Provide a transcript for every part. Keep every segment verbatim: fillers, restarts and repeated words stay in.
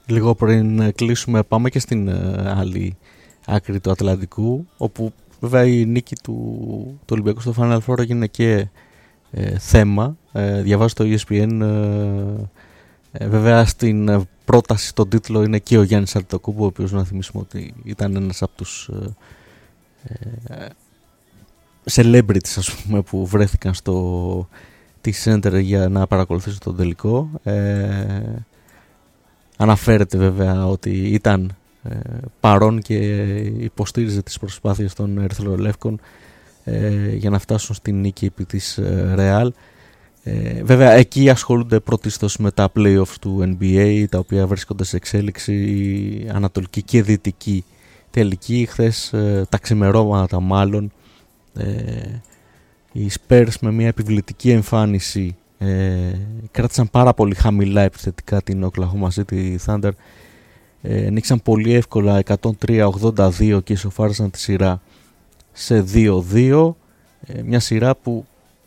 λίγο πριν κλείσουμε, πάμε και στην άλλη άκρη του Ατλαντικού, όπου βέβαια η νίκη του, του Ολυμπιακού στο Final Four έγινε και ε, θέμα. Ε, διαβάζω το ι ες πι εν, ε, ε, βέβαια στην πρόταση στον τίτλο είναι και ο Γιάννης Αντετοκούνμπο, ο οποίος, να θυμίσουμε ότι ήταν ένας από τους ε, ε, celebrities, ας πούμε, που βρέθηκαν στο T-Center για να παρακολουθήσουν τον τελικό. Ε, αναφέρεται βέβαια ότι ήταν ε, παρόν και υποστήριζε τις προσπάθειες των ερυθρολεύκων ε, για να φτάσουν στην νίκη επί της ε, Real. Ε, βέβαια εκεί ασχολούνται πρωτίστως με τα playoffs του N B A, τα οποία βρίσκονται σε εξέλιξη, η ανατολική και δυτική τελική. Χθες ε, τα ξημερώματα μάλλον, ε, οι Spurs με μια επιβλητική εμφάνιση ε, κράτησαν πάρα πολύ χαμηλά επιθετικά την Oklahoma City Thunder. Ε, νίξαν πολύ εύκολα εκατόν τρία ογδόντα δύο και ισοφάρισαν τη σειρά σε δύο δύο. Ε, μια σειρά που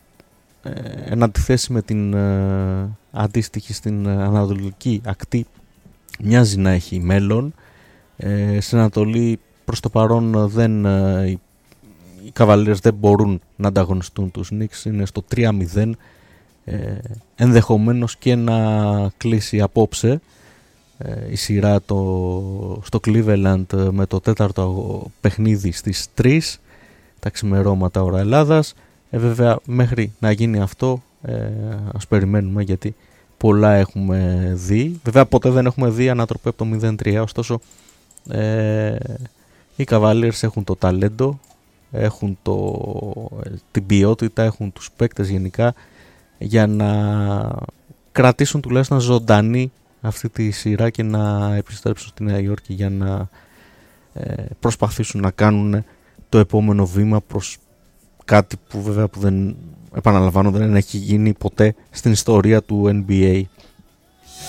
ε, εν αντιθέσει με την ε, αντίστοιχη στην ανατολική ακτή μοιάζει να έχει μέλλον. Ε, στην Ανατολή προς το παρόν δεν, ε, οι Cavaliers δεν μπορούν να ανταγωνιστούν τους Knicks, είναι στο τρία μηδέν. Ε, ενδεχομένως και να κλείσει απόψε ε, η σειρά το, στο Cleveland με το τέταρτο παιχνίδι στις τρεις τα ξημερώματα ώρα Ελλάδας. Ε, βέβαια μέχρι να γίνει αυτό ε, ας περιμένουμε, γιατί πολλά έχουμε δει. Βέβαια ποτέ δεν έχουμε δει ανατροπή από το μηδέν τρία, ωστόσο ε, οι Cavaliers έχουν το ταλέντο, έχουν το, την ποιότητα, έχουν τους παίκτες γενικά για να κρατήσουν τουλάχιστον ζωντανή αυτή τη σειρά και να επιστρέψουν στη Νέα Υόρκη για να ε, προσπαθήσουν να κάνουν το επόμενο βήμα προς κάτι που βέβαια που δεν, επαναλαμβάνω, δεν έχει γίνει ποτέ στην ιστορία του N B A.